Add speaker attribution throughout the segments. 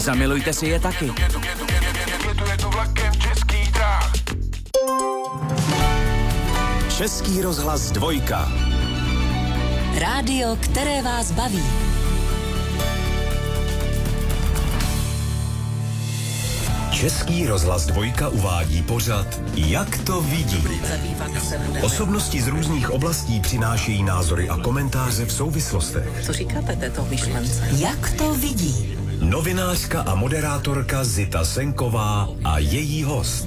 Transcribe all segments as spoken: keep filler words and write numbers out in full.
Speaker 1: Zamilujte si je taky.
Speaker 2: Český rozhlas dvojka.
Speaker 3: Rádio, které vás baví.
Speaker 2: Český rozhlas dvojka uvádí pořad Jak to vidí. Osobnosti z různých oblastí přinášejí názory a komentáře v souvislostech.
Speaker 4: Co říkáte této myšlence?
Speaker 3: Jak to vidí?
Speaker 2: Novinářka a moderátorka Zita Senková a její host.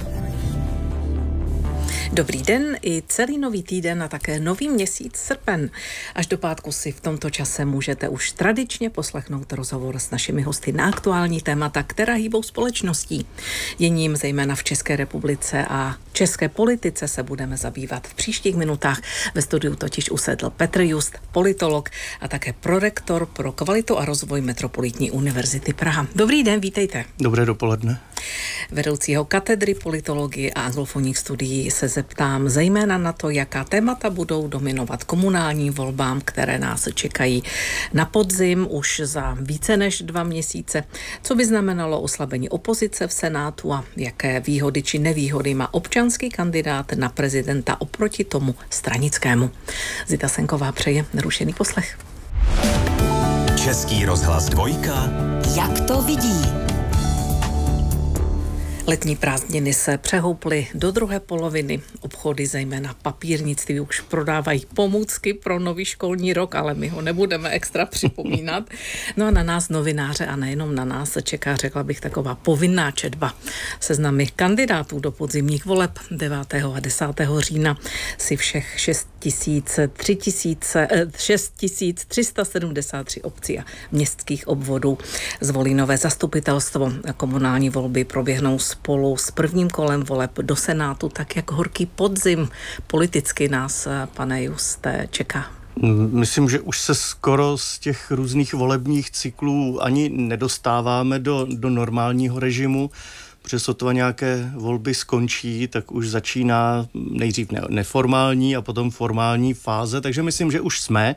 Speaker 4: Dobrý den i celý nový týden a také nový měsíc srpen. Až do pátku si v tomto čase můžete už tradičně poslechnout rozhovor s našimi hosty na aktuální témata, která hýbou společností. Děním zejména v České republice a české politice se budeme zabývat v příštích minutách. Ve studiu totiž usedl Petr Just, politolog a také prorektor pro kvalitu a rozvoj Metropolitní univerzity Praha. Dobrý den, vítejte.
Speaker 5: Dobré dopoledne.
Speaker 4: Vedoucího katedry politologie a anglofonních studií se zeptám zejména na to, jaká témata budou dominovat komunálním volbám, které nás čekají na podzim už za více než dva měsíce. Co by znamenalo oslabení opozice v Senátu a jaké výhody či nevýhody má občanský kandidát na prezidenta oproti tomu stranickému. Zita Senková přeje nerušený poslech.
Speaker 2: Český rozhlas dvojka.
Speaker 3: Jak to vidí?
Speaker 4: Letní prázdniny se přehouply do druhé poloviny. Obchody, zejména papírnictví, už prodávají pomůcky pro nový školní rok, ale my ho nebudeme extra připomínat. No a na nás novináře a nejenom na nás se čeká, řekla bych, taková povinná četba. Seznamy kandidátů do podzimních voleb devátého a desátého října si všech šest tisíc tři sta sedmdesát tři obcí a městských obvodů zvolí nové zastupitelstvo. Komunální volby proběhnou spolu s prvním kolem voleb do Senátu, tak jak horký podzim politicky nás, pane Juste, čeká.
Speaker 5: Myslím, že už se skoro z těch různých volebních cyklů ani nedostáváme do, do normálního režimu, protože sotva nějaké volby skončí, tak už začíná nejdřív neformální a potom formální fáze, takže myslím, že už jsme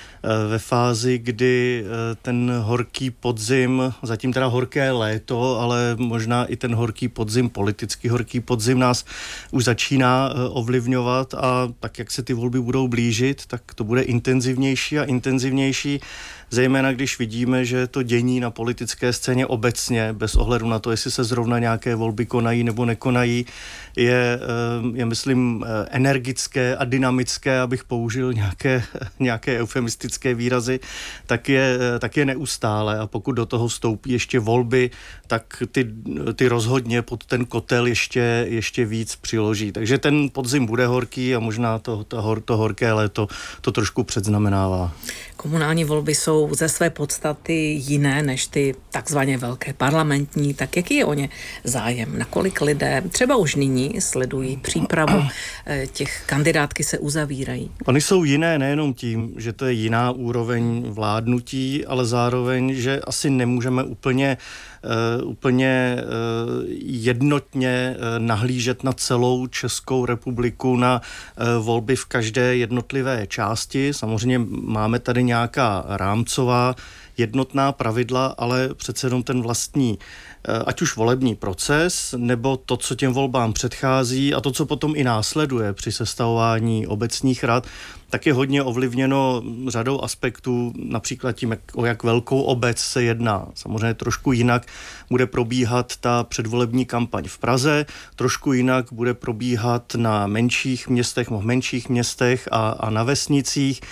Speaker 5: ve fázi, kdy ten horký podzim, zatím teda horké léto, ale možná i ten horký podzim, politicky horký podzim nás už začíná ovlivňovat a tak, jak se ty volby budou blížit, tak to bude intenzivnější a intenzivnější, zejména když vidíme, že to dění na politické scéně obecně, bez ohledu na to, jestli se zrovna nějaké volby konají nebo nekonají, je, je myslím, energické a dynamické, abych použil nějaké, nějaké eufemistické výrazy, tak je, tak je neustále a pokud do toho vstoupí ještě volby, tak ty, ty rozhodně pod ten kotel ještě, ještě víc přiloží. Takže ten podzim bude horký a možná to, to, hor, to horké léto to trošku předznamenává.
Speaker 4: Komunální volby jsou ze své podstaty jiné než ty takzvaně velké parlamentní, tak jaký je o ně zájem? Nakolik lidé třeba už nyní sledují přípravu těch kandidátky se uzavírají?
Speaker 5: Oni jsou jiné nejenom tím, že to je jiná úroveň vládnutí, ale zároveň, že asi nemůžeme úplně Uh, úplně uh, jednotně uh, nahlížet na celou Českou republiku, na uh, volby v každé jednotlivé části. Samozřejmě máme tady nějaká rámcová jednotná pravidla, ale přece jenom ten vlastní, ať už volební proces, nebo to, co těm volbám předchází a to, co potom i následuje při sestavování obecních rad, tak je hodně ovlivněno řadou aspektů, například tím, jak, o jak velkou obec se jedná. Samozřejmě trošku jinak bude probíhat ta předvolební kampaň v Praze, trošku jinak bude probíhat na menších městech, v menších městech a, a na vesnicích. E,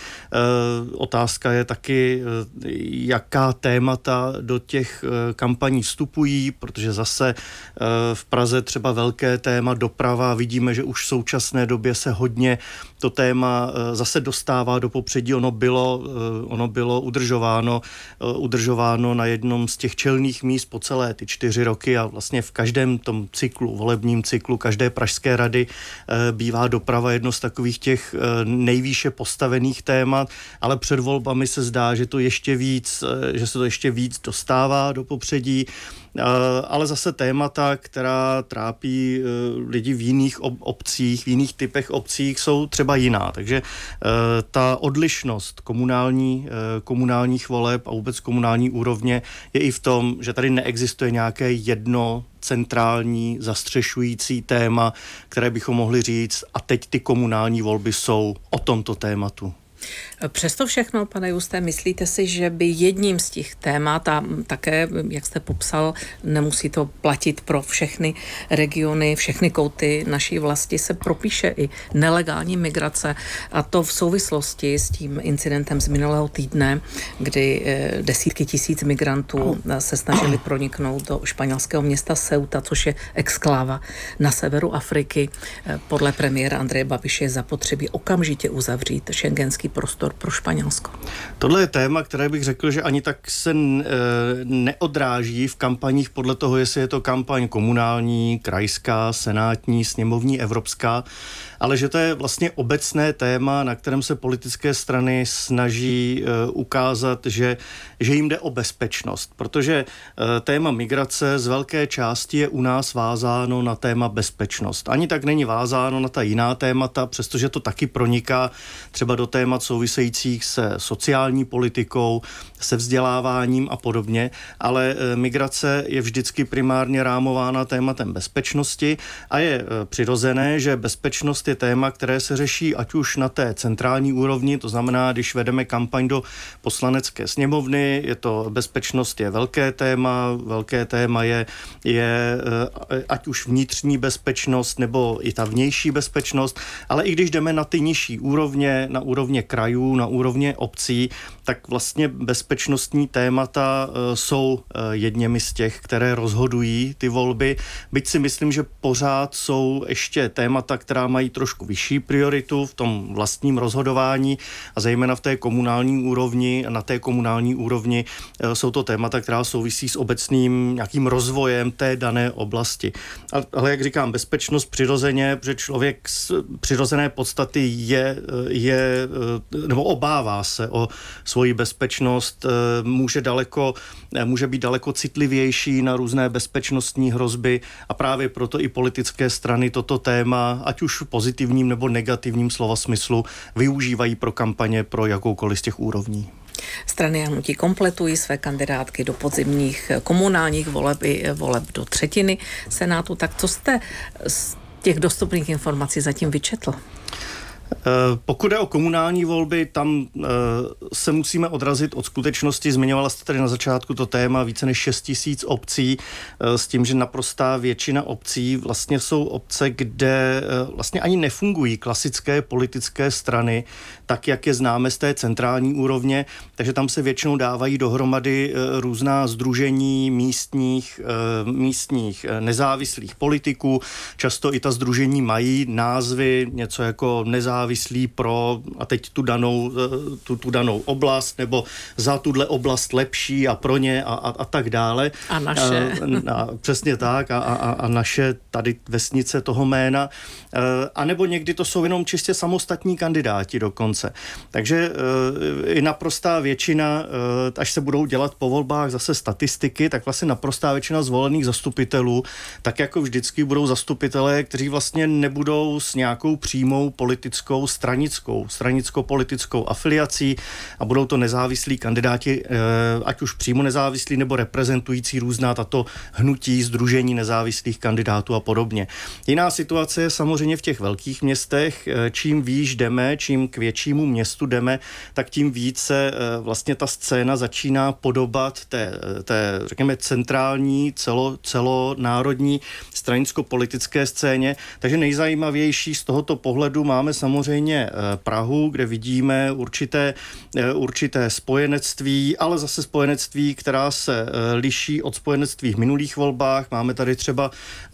Speaker 5: otázka je taky, jaká témata do těch e, kampaní vstupují, protože zase e, v Praze třeba velké téma doprava, vidíme, že už v současné době se hodně to téma e, zase dostává do popředí, ono bylo, ono bylo udržováno, udržováno na jednom z těch čelných míst po celé ty čtyři roky a vlastně v každém tom cyklu, volebním cyklu, každé pražské rady bývá doprava jedno z takových těch nejvýše postavených témat, ale před volbami se zdá, že to ještě víc že se to ještě víc dostává do popředí, ale zase témata, která trápí lidi v jiných obcích, v jiných typech obcích, jsou třeba jiná. Takže ta odlišnost komunální, komunálních voleb a vůbec komunální úrovně je i v tom, že tady neexistuje nějaké jedno centrální zastřešující téma, které bychom mohli říct, a teď ty komunální volby jsou o tomto tématu.
Speaker 4: Přesto všechno, pane Juste, myslíte si, že by jedním z těch témat, a také, jak jste popsal, nemusí to platit pro všechny regiony, všechny kouty naší vlasti, se propíše i nelegální migrace, a to v souvislosti s tím incidentem z minulého týdne, kdy desítky tisíc migrantů se snažili proniknout do španělského města Ceuta, což je exkláva na severu Afriky. Podle premiéra Andreje Babiše je zapotřebí okamžitě uzavřít schengenský prostor pro Španělsko.
Speaker 5: Tohle je téma, které bych řekl, že ani tak se neodráží v kampaních podle toho, jestli je to kampaň komunální, krajská, senátní, sněmovní, evropská, ale že to je vlastně obecné téma, na kterém se politické strany snaží ukázat, že, že jim jde o bezpečnost, protože téma migrace z velké části je u nás vázáno na téma bezpečnost. Ani tak není vázáno na ta jiná témata, přestože to taky proniká třeba do témat souvisejících se sociální politikou, se vzděláváním a podobně, ale migrace je vždycky primárně rámována tématem bezpečnosti a je přirozené, že bezpečnost je téma, které se řeší ať už na té centrální úrovni, to znamená, když vedeme kampaň do poslanecké sněmovny, je to bezpečnost je velké téma, velké téma je, je ať už vnitřní bezpečnost nebo i ta vnější bezpečnost, ale i když jdeme na ty nižší úrovně, na úrovně krajů, na úrovně obcí, tak vlastně bezpečnostní témata jsou jedněmi z těch, které rozhodují ty volby. Byť si myslím, že pořád jsou ještě témata, která mají trošku vyšší prioritu v tom vlastním rozhodování a zejména v té komunální úrovni. Na té komunální úrovni jsou to témata, která souvisí s obecným nějakým rozvojem té dané oblasti. Ale jak říkám, bezpečnost přirozeně, protože člověk z přirozené podstaty je, je nebo obává se o svoji bezpečnost, může daleko, může být daleko citlivější na různé bezpečnostní hrozby a právě proto i politické strany toto téma, ať už v pozitivním nebo negativním slova smyslu, využívají pro kampaně pro jakoukoliv z těch úrovní.
Speaker 4: Strany a hnutí kompletují své kandidátky do podzimních komunálních voleb i voleb do třetiny Senátu. Tak co jste z těch dostupných informací zatím vyčetl?
Speaker 5: Pokud je o komunální volby, tam se musíme odrazit od skutečnosti. Zmiňovala jste tady na začátku to téma více než šest tisíc obcí, s tím, že naprostá většina obcí vlastně jsou obce, kde vlastně ani nefungují klasické politické strany, tak jak je známe z té centrální úrovně, takže tam se většinou dávají dohromady různá sdružení místních, místních nezávislých politiků. Často i ta sdružení mají názvy, něco jako nezávislý pro a teď tu danou, tu, tu danou oblast, nebo za tuhle oblast lepší a pro ně a, a, a tak dále.
Speaker 4: A naše.
Speaker 5: A, a, přesně tak a, a, a naše tady vesnice toho jména. A nebo někdy to jsou jenom čistě samostatní kandidáti dokonce. Takže i naprostá většina, až se budou dělat po volbách zase statistiky, tak vlastně naprostá většina zvolených zastupitelů, tak jako vždycky budou zastupitelé, kteří vlastně nebudou s nějakou přímou politickou stranickou, stranicko-politickou afiliací a budou to nezávislí kandidáti, ať už přímo nezávislí nebo reprezentující různá tato hnutí, sdružení nezávislých kandidátů a podobně. Jiná situace je samozřejmě v těch velkých městech. Čím výš jdeme, čím k většímu městu jdeme, tak tím více vlastně ta scéna začíná podobat té, té řekněme, centrální, celo, celonárodní stranicko-politické scéně. Takže nejzajímavější z tohoto pohledu máme samozřejmě Prahu, kde vidíme určité, určité spojenectví, ale zase spojenectví, která se liší od spojenectví v minulých volbách. Máme tady třeba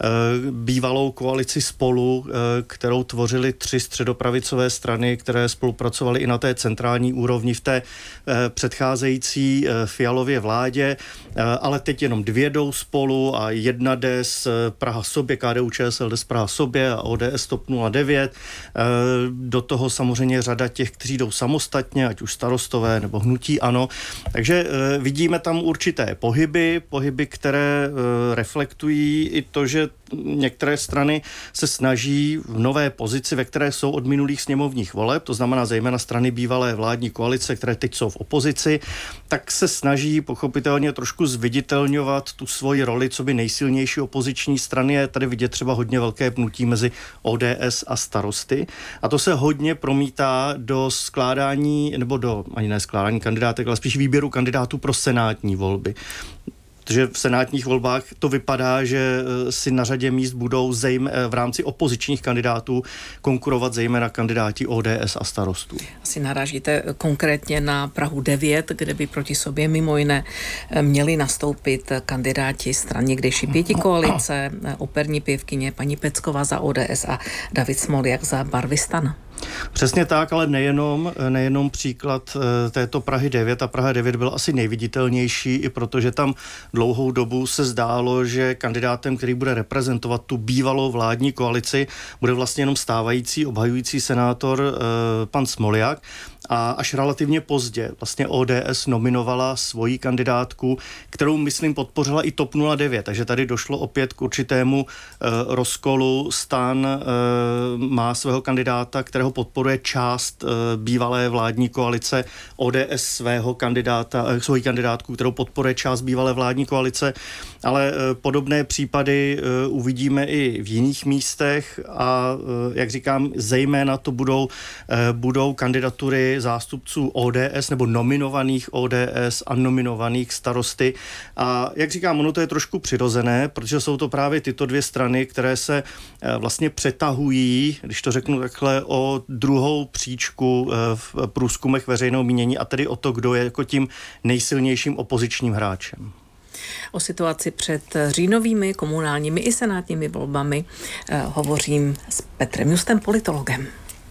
Speaker 5: bývalou koalici Spolu, kterou tvořily tři středopravicové strany, které spolupracovaly i na té centrální úrovni v té předcházející Fialově vládě, ale teď jenom dvě jdou spolu a jedna jde z Praha sobě, K D U Č S L jde z Praha sobě a O D S TOP nula devět. do toho samozřejmě řada těch, kteří jdou samostatně, ať už Starostové nebo hnutí ANO. Takže vidíme tam určité pohyby, pohyby, které reflektují i to, že některé strany se snaží v nové pozici, ve které jsou od minulých sněmovních voleb, to znamená zejména strany bývalé vládní koalice, které teď jsou v opozici, tak se snaží pochopitelně trošku zviditelňovat tu svoji roli, co by nejsilnější opoziční strany. Je tady vidět třeba hodně velké pnutí mezi O D S a Starosty. A to se hodně promítá do skládání, nebo do, ani ne skládání kandidátek, ale spíš výběru kandidátů pro senátní volby. Protože v senátních volbách to vypadá, že si na řadě míst budou zejm, v rámci opozičních kandidátů konkurovat zejména kandidáti O D S a Starostů.
Speaker 4: Asi narážíte konkrétně na Prahu devět, kde by proti sobě mimo jiné měli nastoupit kandidáti stran někdejší pětikoalice, operní pěvkyně paní Pecková za O D S a David Smoljak za barvy STAN.
Speaker 5: Přesně tak, ale nejenom, nejenom příklad této Prahy devět. A Praha devět byl asi nejviditelnější, i protože tam dlouhou dobu se zdálo, že kandidátem, který bude reprezentovat tu bývalou vládní koalici, bude vlastně jenom stávající obhajující senátor eh, pan Smoljak. A až relativně pozdě vlastně O D S nominovala svoji kandidátku, kterou, myslím, podpořila i TOP nula devět. Takže tady došlo opět k určitému e, rozkolu. STAN e, má svého kandidáta, kterého podporuje část e, bývalé vládní koalice. O D S svého kandidáta, e, svoji kandidátku, kterou podporuje část bývalé vládní koalice. Ale e, podobné případy e, uvidíme i v jiných místech a, e, jak říkám, zejména to budou, e, budou kandidatury zástupců O D S nebo nominovaných O D S a nominovaných Starosty. A jak říkám, ono to je trošku přirozené, protože jsou to právě tyto dvě strany, které se vlastně přetahují, když to řeknu takhle, o druhou příčku v průzkumech veřejného mínění a tedy o to, kdo je jako tím nejsilnějším opozičním hráčem.
Speaker 4: O situaci před říjnovými komunálními i senátními volbami eh, hovořím s Petrem Justem, politologem.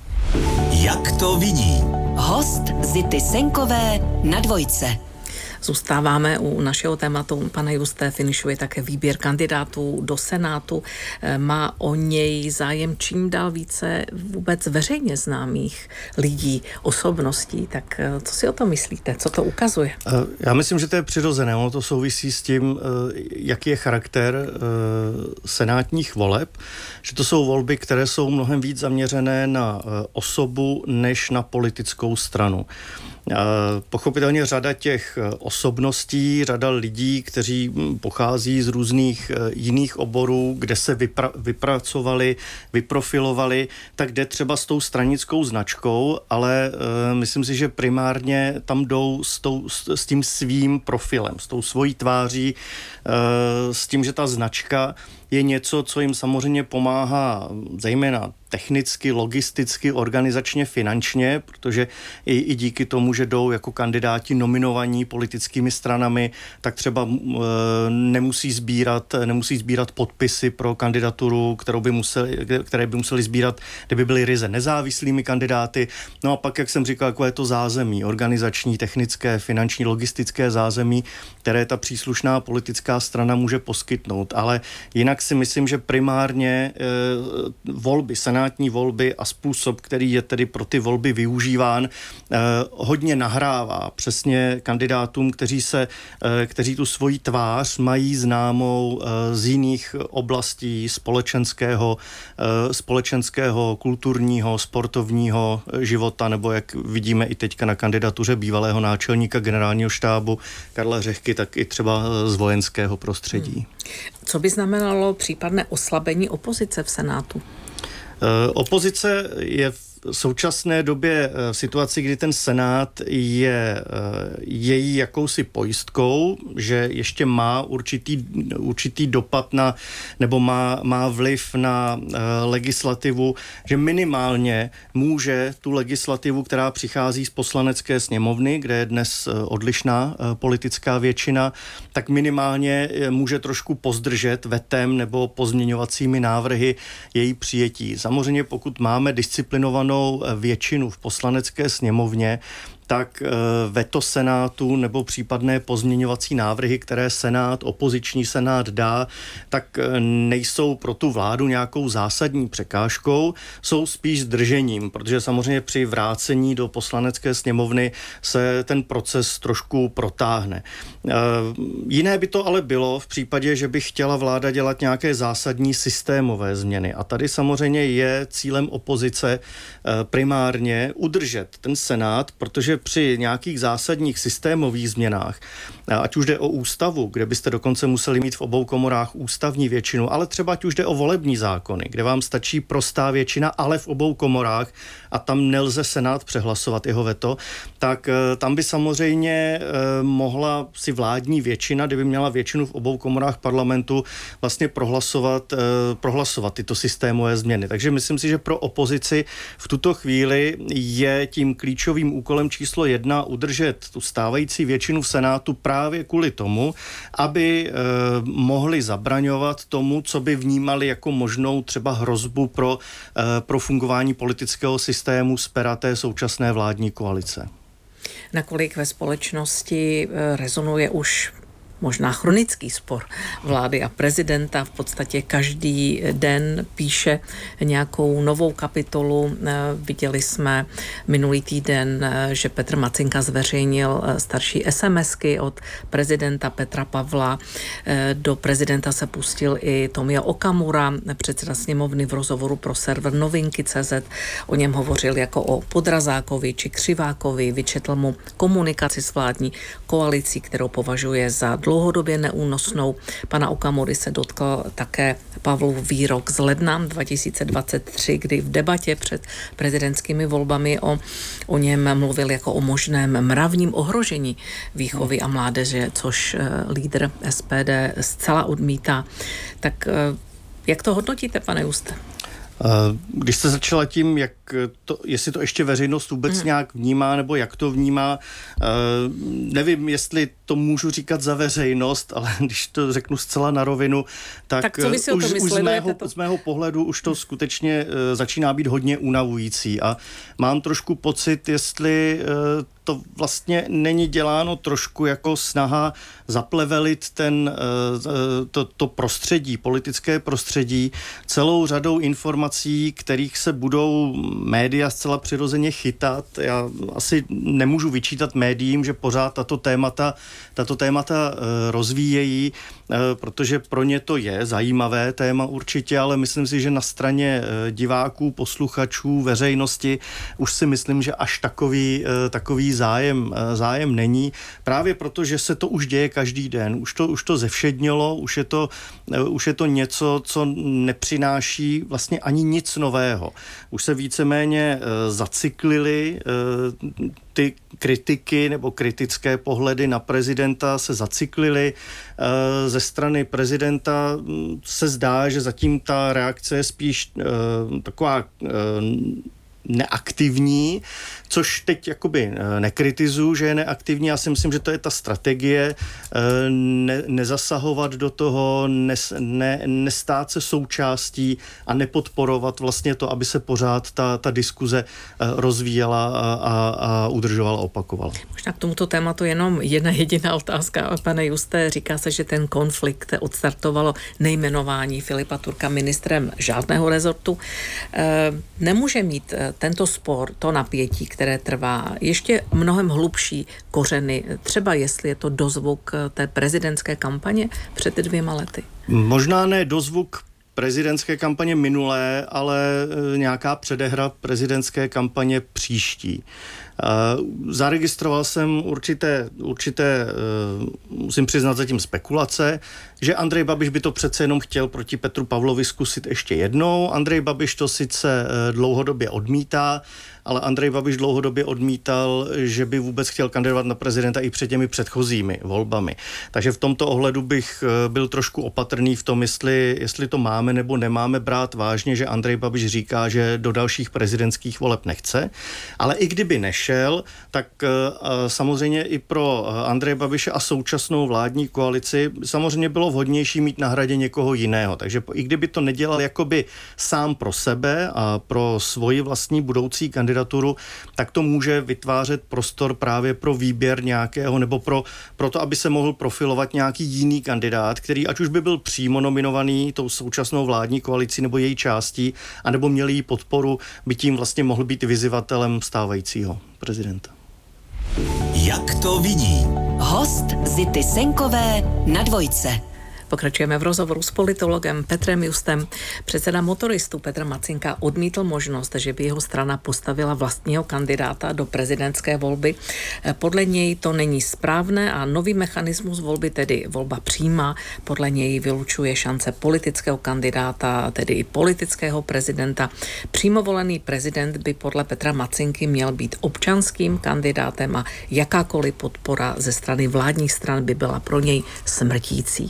Speaker 2: Jak to vidí?
Speaker 3: Host Zity Senkové na Dvojce.
Speaker 4: Zůstáváme u našeho tématu. Pane Justé, finišuje také výběr kandidátů do Senátu. Má o něj zájem čím dál více vůbec veřejně známých lidí, osobností. Tak co si o tom myslíte? Co to ukazuje?
Speaker 5: Já myslím, že to je přirozené. Ono to souvisí s tím, jaký je charakter senátních voleb. Že to jsou volby, které jsou mnohem víc zaměřené na osobu než na politickou stranu. Pochopitelně řada těch osobností, řada lidí, kteří pochází z různých jiných oborů, kde se vypra- vypracovali, vyprofilovali, tak jde třeba s tou stranickou značkou, ale uh, myslím si, že primárně tam jdou s, tou, s, s tím svým profilem, s tou svojí tváří, uh, s tím, že ta značka je něco, co jim samozřejmě pomáhá zejména technicky, logisticky, organizačně, finančně, protože i, i díky tomu, že jdou jako kandidáti nominovaní politickými stranami, tak třeba e, nemusí sbírat, nemusí sbírat podpisy pro kandidaturu, kterou by museli, které by museli sbírat, kdyby byly ryze nezávislými kandidáty. No a pak, jak jsem říkal, jako je to zázemí, organizační, technické, finanční, logistické zázemí, které ta příslušná politická strana může poskytnout. Ale jinak si myslím, že primárně e, volby, senátní volby a způsob, který je tedy pro ty volby využíván, eh, hodně nahrává přesně kandidátům, kteří se, eh, kteří tu svoji tvář mají známou eh, z jiných oblastí společenského, eh, společenského, kulturního, sportovního života, nebo jak vidíme i teďka na kandidatuře bývalého náčelníka generálního štábu Karla Řehky, tak i třeba z vojenského prostředí. Hmm.
Speaker 4: Co by znamenalo případné oslabení opozice v Senátu?
Speaker 5: Opozice je v současné době v situaci, kdy ten Senát je její jakousi pojistkou, že ještě má určitý, určitý dopad na, nebo má, má vliv na legislativu, že minimálně může tu legislativu, která přichází z poslanecké sněmovny, kde je dnes odlišná politická většina, tak minimálně může trošku pozdržet vetem nebo pozměňovacími návrhy její přijetí. Samozřejmě pokud máme disciplinovanou většinu v poslanecké sněmovně, tak veto Senátu nebo případné pozměňovací návrhy, které Senát, opoziční Senát dá, tak nejsou pro tu vládu nějakou zásadní překážkou, jsou spíš zdržením, protože samozřejmě při vrácení do poslanecké sněmovny se ten proces trošku protáhne. Jiné by to ale bylo v případě, že by chtěla vláda dělat nějaké zásadní systémové změny. A tady samozřejmě je cílem opozice primárně udržet ten Senát, protože při nějakých zásadních systémových změnách, ať už jde o ústavu, kde byste dokonce museli mít v obou komorách ústavní většinu, ale třeba ať už jde o volební zákony, kde vám stačí prostá většina, ale v obou komorách a tam nelze Senát přehlasovat jeho veto, tak tam by samozřejmě mohla si vládní většina, kdyby měla většinu v obou komorách parlamentu, vlastně prohlasovat, prohlasovat tyto systémové změny. Takže myslím si, že pro opozici v tuto chvíli je tím klíčovým úkolem číslo jedna udržet tu stávající většinu v Senátu právě kvůli tomu, aby eh, mohli zabraňovat tomu, co by vnímali jako možnou třeba hrozbu pro, eh, pro fungování politického systému z pera té současné vládní koalice.
Speaker 4: Nakolik ve společnosti rezonuje už možná chronický spor vlády a prezidenta. V podstatě každý den píše nějakou novou kapitolu. Viděli jsme minulý týden, že Petr Macinka zveřejnil starší SMSky od prezidenta Petra Pavla. Do prezidenta se pustil i Tomio Okamura, předseda sněmovny, v rozhovoru pro server Novinky tečka cé zet. O něm hovořil jako o Podrazákovi či Křivákovi. Vyčetl mu komunikaci s vládní koalicí, kterou považuje za dlouhodobě neúnosnou. Pana Okamury se dotkl také Pavlův výrok z ledna dva tisíce dvacet tři, kdy v debatě před prezidentskými volbami o, o něm mluvil jako o možném mravním ohrožení výchovy a mládeže, což lídr S P D zcela odmítá. Tak jak to hodnotíte, pane Juste?
Speaker 5: Když jste začala tím, jak to, jestli to ještě veřejnost vůbec mm. nějak vnímá, nebo jak to vnímá, nevím, jestli to můžu říkat za veřejnost, ale když to řeknu zcela na rovinu, tak,
Speaker 4: tak co vy si o tom
Speaker 5: už, už z, mého,
Speaker 4: to?
Speaker 5: z mého pohledu už to skutečně začíná být hodně unavující a mám trošku pocit, jestli to vlastně není děláno trošku jako snaha zaplevelit ten, to, to prostředí, politické prostředí celou řadou informací, kterých se budou média zcela přirozeně chytat. Já asi nemůžu vyčítat médiím, že pořád tato témata, tato témata rozvíjejí, protože pro ně to je zajímavé téma určitě, ale myslím si, že na straně diváků, posluchačů, veřejnosti už si myslím, že až takový, takový zájem, zájem není. Právě proto, že se to už děje každý den. Už to, už to zevšednilo, už je to, už je to něco, co nepřináší vlastně ani nic nového. Už se víceméně zacyklili ty kritiky nebo kritické pohledy na prezidenta se zacyklily. Ze strany prezidenta se zdá, že zatím ta reakce je spíš taková neaktivní, což teď jakoby nekritizuju, že je neaktivní. Já si myslím, že to je ta strategie ne, nezasahovat do toho, nes, ne, nestát se součástí a nepodporovat vlastně to, aby se pořád ta, ta diskuze rozvíjela a, a, a udržovala, opakovala.
Speaker 4: Možná k tomuto tématu jenom jedna jediná otázka. Pane Juste, říká se, že ten konflikt odstartovalo nejmenování Filipa Turka ministrem žádného rezortu. Nemůže mít tento spor, to napětí, které trvá, ještě mnohem hlubší kořeny, třeba jestli je to dozvuk té prezidentské kampaně před dvěma lety?
Speaker 5: Možná ne dozvuk prezidentské kampaně minulé, ale nějaká předehra prezidentské kampaně příští. Uh, zaregistroval jsem určité, určité uh, musím přiznat zatím spekulace, že Andrej Babiš by to přece jenom chtěl proti Petru Pavlovi zkusit ještě jednou. Andrej Babiš to sice uh, dlouhodobě odmítá, ale Andrej Babiš dlouhodobě odmítal, že by vůbec chtěl kandidovat na prezidenta i před těmi předchozími volbami. Takže v tomto ohledu bych uh, byl trošku opatrný v tom, jestli, jestli to máme nebo nemáme brát vážně, že Andrej Babiš říká, že do dalších prezidentských voleb nechce. Ale i kdyby nešel, tak uh, samozřejmě i pro Andreje Babiše a současnou vládní koalici samozřejmě bylo vhodnější mít na hradě někoho jiného. Takže i kdyby to nedělal jakoby sám pro sebe a pro svoji vlastní budoucí kandidaturu, tak to může vytvářet prostor právě pro výběr nějakého, nebo pro, pro to, aby se mohl profilovat nějaký jiný kandidát, který ať už by byl přímo nominovaný tou současnou vládní koalicí nebo její částí, anebo měl jí podporu, by tím vlastně mohl být vyzývatelem stávajícího prezidenta.
Speaker 2: Jak to vidí?
Speaker 3: Host Zity Senkové na Dvojce.
Speaker 4: Pokračujeme v rozhovoru s politologem Petrem Justem. Předseda motoristů Petr Macinka odmítl možnost, že by jeho strana postavila vlastního kandidáta do prezidentské volby. Podle něj to není správné a nový mechanismus volby, tedy volba přímá, podle něj vylučuje šance politického kandidáta, tedy i politického prezidenta. Přímo volený prezident by podle Petra Macinky měl být občanským kandidátem a jakákoliv podpora ze strany vládních stran by byla pro něj smrtící.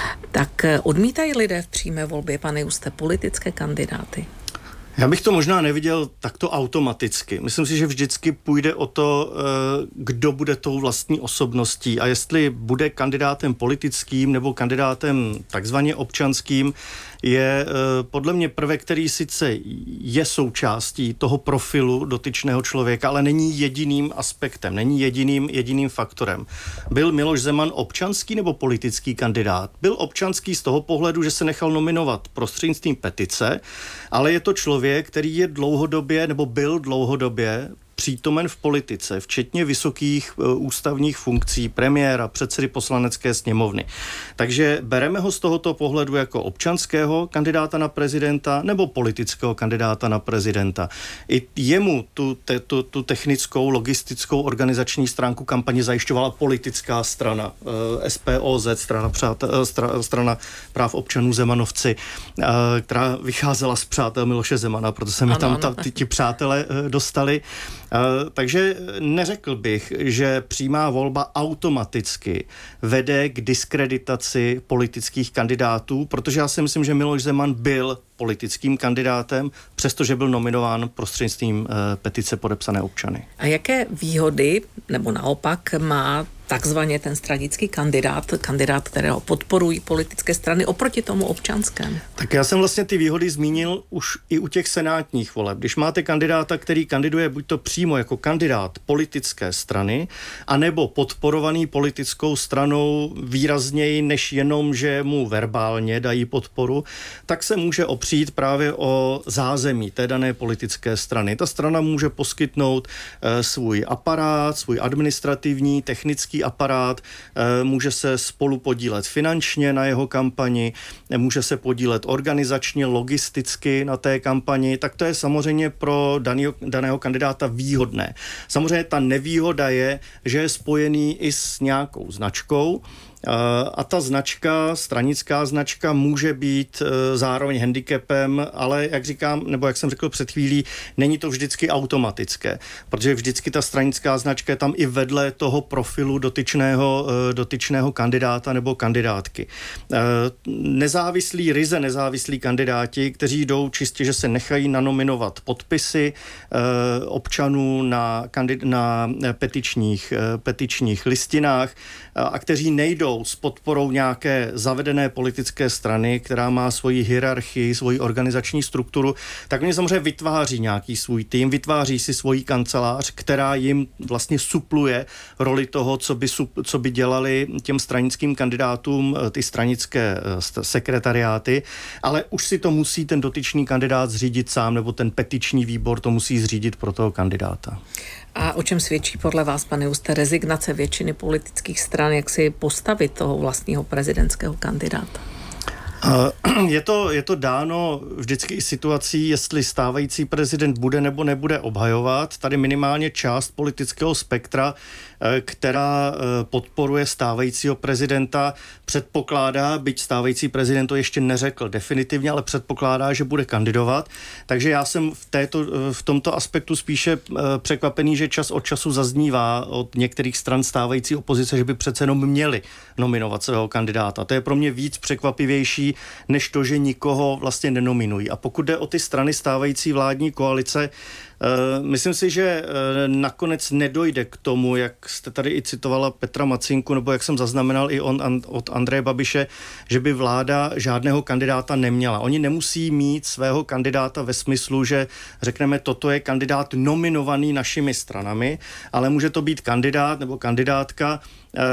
Speaker 4: Tak odmítají lidé v přímé volbě, pane Juste, politické kandidáty?
Speaker 5: Já bych to možná neviděl takto automaticky. Myslím si, že vždycky půjde o to, kdo bude tou vlastní osobností a jestli bude kandidátem politickým nebo kandidátem takzvaně občanským, je podle mě prvek, který sice je součástí toho profilu dotyčného člověka, ale není jediným aspektem, není jediným, jediným faktorem. Byl Miloš Zeman občanský nebo politický kandidát? Byl občanský z toho pohledu, že se nechal nominovat prostřednictvím petice, ale je to člověk, který je dlouhodobě nebo byl dlouhodobě přítomen v politice, včetně vysokých uh, ústavních funkcí premiéra, předsedy poslanecké sněmovny. Takže bereme ho z tohoto pohledu jako občanského kandidáta na prezidenta nebo politického kandidáta na prezidenta. I jemu tu, te, tu, tu technickou, logistickou, organizační stránku kampaně zajišťovala politická strana, uh, S P O Z, strana, přátel, stra, strana práv občanů Zemanovci, uh, která vycházela z přátel Miloše Zemana, proto se mi tam ta, ty, ti přátelé uh, dostali. Uh, takže neřekl bych, že přímá volba automaticky vede k diskreditaci politických kandidátů, protože já si myslím, že Miloš Zeman byl politickým kandidátem, přestože byl nominován prostřednictvím uh, petice podepsané občany.
Speaker 4: A jaké výhody, nebo naopak, má takzvaně ten stranický kandidát, kandidát, kterého podporují politické strany oproti tomu občanskému?
Speaker 5: Tak já jsem vlastně ty výhody zmínil už i u těch senátních voleb. Když máte kandidáta, který kandiduje buď to přímo jako kandidát politické strany, anebo podporovaný politickou stranou výrazněji než jenom, že mu verbálně dají podporu, tak se může opřít právě o zázemí té dané politické strany. Ta strana může poskytnout e, svůj aparát, svůj administrativní, technický aparát, může se spolu podílet finančně na jeho kampani, může se podílet organizačně, logisticky na té kampani, tak to je samozřejmě pro daného, daného kandidáta výhodné. Samozřejmě ta nevýhoda je, že je spojený i s nějakou značkou, a ta značka, stranická značka, může být zároveň handicapem, ale jak říkám, nebo jak jsem řekl před chvílí, není to vždycky automatické, protože vždycky ta stranická značka je tam i vedle toho profilu dotyčného, dotyčného kandidáta nebo kandidátky. Nezávislí, ryze nezávislí kandidáti, kteří jdou čistě, že se nechají nanominovat podpisy občanů na, kandid- na petičních, petičních listinách a kteří nejdou s podporou nějaké zavedené politické strany, která má svoji hierarchii, svoji organizační strukturu, tak oni samozřejmě vytváří nějaký svůj tým, vytváří si svoji kancelář, která jim vlastně supluje roli toho, co by, co by dělali těm stranickým kandidátům ty stranické sekretariáty, ale už si to musí ten dotyčný kandidát zřídit sám, nebo ten petiční výbor to musí zřídit pro toho kandidáta.
Speaker 4: A o čem svědčí podle vás, pane Juste, rezignace většiny politických stran, jak si postavit toho vlastního prezidentského kandidáta?
Speaker 5: Je to, je to dáno vždycky i situací, jestli stávající prezident bude nebo nebude obhajovat. Tady minimálně část politického spektra, která podporuje stávajícího prezidenta, předpokládá, byť stávající prezident to ještě neřekl definitivně, ale předpokládá, že bude kandidovat. Takže já jsem v, této, v tomto aspektu spíše překvapený, že čas od času zaznívá od některých stran stávající opozice, že by přece jenom měli nominovat svého kandidáta. To je pro mě víc překvapivější, než to, že nikoho vlastně nenominují. A pokud jde o ty strany stávající vládní koalice, Myslím si, že nakonec nedojde k tomu, jak jste tady i citovala Petra Macinku, nebo jak jsem zaznamenal i on, od Andreje Babiše, že by vláda žádného kandidáta neměla. Oni nemusí mít svého kandidáta ve smyslu, že řekneme, toto je kandidát nominovaný našimi stranami, ale může to být kandidát nebo kandidátka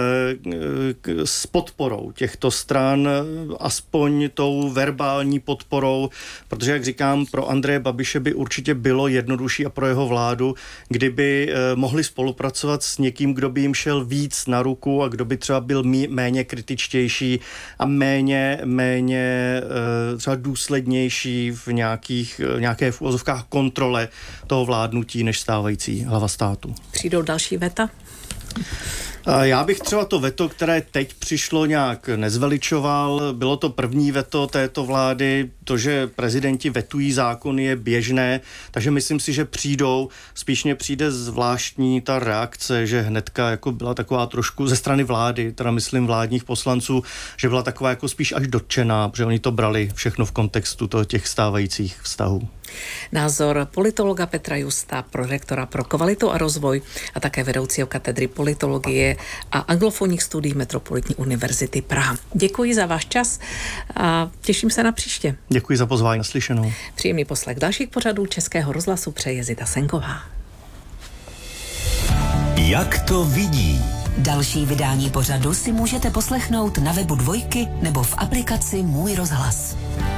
Speaker 5: s podporou těchto stran, aspoň tou verbální podporou, protože, jak říkám, pro Andreje Babiše by určitě bylo jednodušší a pro jeho vládu, kdyby mohli spolupracovat s někým, kdo by jim šel víc na ruku a kdo by třeba byl méně kritičtější a méně, méně třeba důslednější v nějakých, nějaké v uvozovkách kontrole toho vládnutí než stávající hlava státu.
Speaker 4: Přijdou další veta?
Speaker 5: Já bych třeba to veto, které teď přišlo, nějak nezveličoval. Bylo to první veto této vlády. To, že prezidenti vetují zákony, je běžné, takže myslím si, že přijdou. Spíš mě přijde zvláštní ta reakce, že hnedka jako byla taková trošku ze strany vlády, teda myslím vládních poslanců, že byla taková jako spíš až dotčená, protože oni to brali všechno v kontextu toho těch stávajících vztahů.
Speaker 4: Názor politologa Petra Justa, prorektora pro kvalitu a rozvoj a také vedoucího katedry politologie a anglofonních studií Metropolitní univerzity Praha. Děkuji za váš čas a těším se na příště.
Speaker 5: Děkuji za pozvání, naslyšenou.
Speaker 4: Příjemný poslech dalších pořadů Českého rozhlasu přeje Zita Senková.
Speaker 2: Jak to vidí?
Speaker 3: Další vydání pořadu si můžete poslechnout na webu Dvojky nebo v aplikaci Můj rozhlas.